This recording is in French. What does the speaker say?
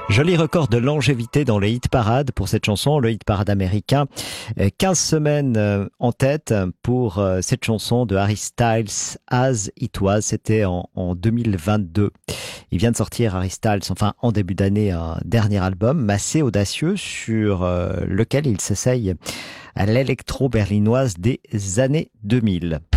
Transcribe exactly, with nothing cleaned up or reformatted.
Joli record de longévité dans le hit parade pour cette chanson, le hit parade américain. quinze semaines en tête pour cette chanson de Harry Styles, As It Was. C'était en, en deux mille vingt-deux. Il vient de sortir, Harry Styles, enfin en début d'année, un dernier album assez audacieux sur lequel il s'essaye à l'électro berlinoise des années deux mille.